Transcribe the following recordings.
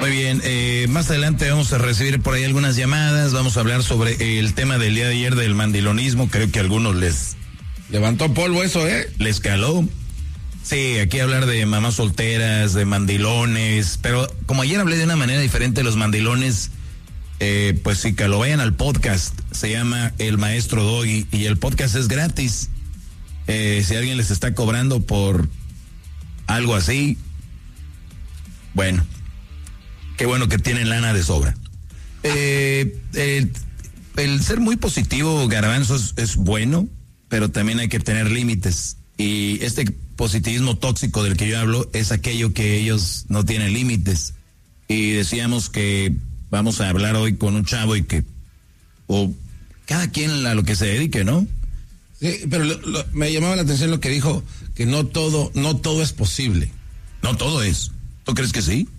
Muy bien, más adelante vamos a recibir por ahí algunas llamadas, vamos a hablar sobre el tema del día de ayer del mandilonismo, creo que a algunos les... Levantó polvo eso, Les caló. Sí, aquí hablar de mamás solteras, de mandilones, pero como ayer hablé de una manera diferente de los mandilones, pues sí, que lo vayan al podcast, se llama El Maestro Doggy y el podcast es gratis. Si alguien les está cobrando por algo así, bueno, qué bueno que tienen lana de sobra. El ser muy positivo, Garbanzo, es bueno, pero también hay que tener límites. Y este positivismo tóxico del que yo hablo es aquello que ellos no tienen límites. Y decíamos que vamos a hablar hoy con un chavo y que, o cada quien a lo que se dedique, ¿no? Sí, pero me llamaba la atención lo que dijo, que no todo es posible. No todo es. ¿Tú crees que sí?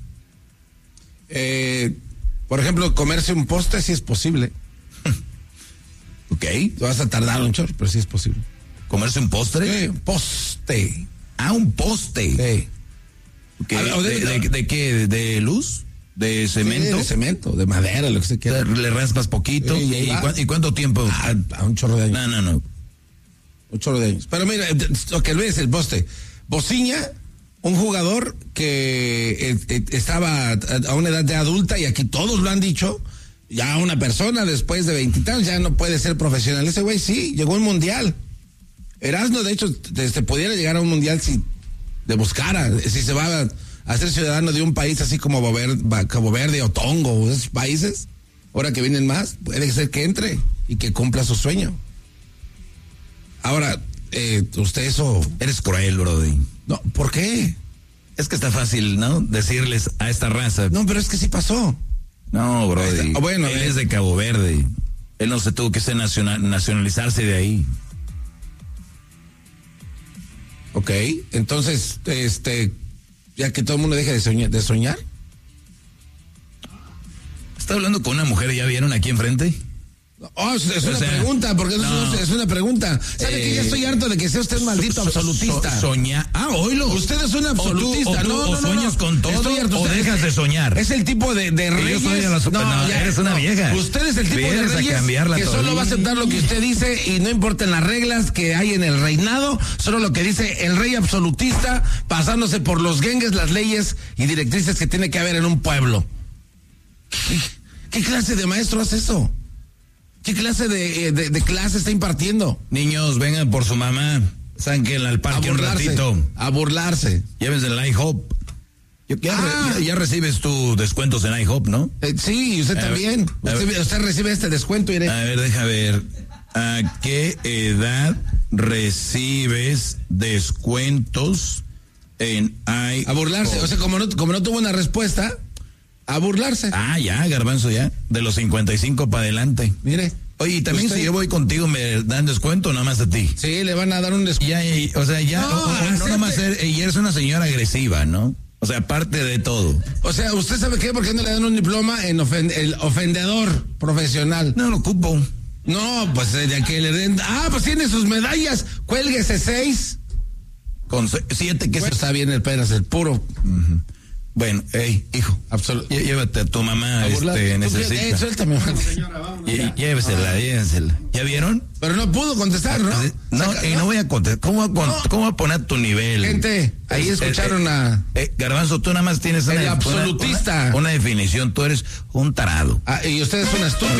Por ejemplo, comerse un postre sí es posible. Ok. Te vas a tardar un chorro, pero sí es posible. ¿Comerse un postre? Un poste. Ah, un poste. Sí. Okay. ¿De qué? ¿De luz? ¿De cemento? Sí, de cemento, de madera, lo que se quiera. Le raspas poquito. Sí, ¿Y cuánto tiempo? A un chorro de años. No. Un chorro de años. Pero mira, lo que ves, el poste. Bociña, un jugador que estaba a una edad de adulta, y aquí todos lo han dicho, ya una persona después de 20 años ya no puede ser profesional. Ese güey sí, llegó a un mundial. Erasmo, de hecho, pudiera llegar a un mundial si le buscara, si se va a ser ciudadano de un país así como Cabo Verde o Tongo, esos países, ahora que vienen más, puede ser que entre y que cumpla su sueño. Ahora, usted eso... Eres cruel, brody. No, ¿por qué? Es que está fácil, ¿no? Decirles a esta raza. No, pero es que sí pasó. No, brody. Bueno, él es de Cabo Verde. Él no se tuvo que nacionalizarse de ahí. Ok, entonces, ya que todo el mundo deje de soñar. ¿Está hablando con una mujer, ya vieron aquí enfrente? Oh, es una pregunta, porque no. Es una pregunta. ¿Sabe que ya estoy harto de que sea usted un maldito absolutista? Oílo. Usted es un absolutista, o sueñas con todo, o dejas de soñar. Es el tipo de reyes. Eres una vieja. Usted es el tipo de reyes que solo va a aceptar lo que usted dice y no importan las reglas que hay en el reinado, solo lo que dice el rey absolutista, pasándose por los guengues, las leyes y directrices que tiene que haber en un pueblo. ¿Qué clase de maestro hace eso? ¿Qué clase de clase está impartiendo? Niños, vengan por su mamá. Sáquenla al parque un ratito. A burlarse. Llévense el IHOP. Ya recibes tus descuentos en IHOP, ¿no? Sí, usted también. Usted recibe este descuento. Irene. A ver, deja ver. ¿A qué edad recibes descuentos en IHOP? A burlarse. O sea, como no tuvo una respuesta... A burlarse. Ah, ya, Garbanzo, ya. De los 55 para adelante. Mire. Oye, y también si yo voy contigo, ¿me dan descuento o nada más a ti? Sí, le van a dar un descuento. No nomás y eres una señora agresiva, ¿no? O sea, aparte de todo. O sea, ¿usted sabe qué? ¿Por qué no le dan un diploma en el ofendedor profesional? No lo ocupo. No, pues de que le den... pues tiene sus medallas. Cuélguese 6. Con 7 que está bien el peras, el puro... Uh-huh. Bueno, hijo, llévate a tu mamá, necesita. Suéltame, llévesela. ¿Ya vieron? Pero no pudo contestar, ¿no? No voy a contestar. ¿Cómo va a poner tu nivel? Gente, ahí escucharon a... Garbanzo, tú nada más tienes el absolutista. Una definición, tú eres un tarado. Y usted es una estúpida.